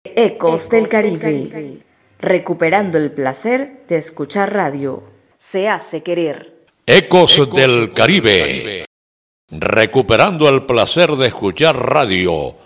Ecos del Caribe, recuperando el placer de escuchar radio. Se hace querer. Ecos del Caribe, recuperando el placer de escuchar radio.